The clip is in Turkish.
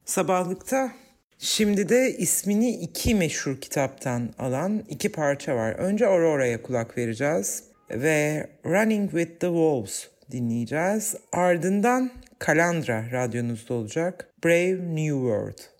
Sabahlıkta şimdi de ismini 2 meşhur kitaptan alan 2 parça var. Önce Aurora'ya kulak vereceğiz ve Running with the Wolves dinleyeceğiz. Ardından Kalandra radyonuzda olacak. Brave New World.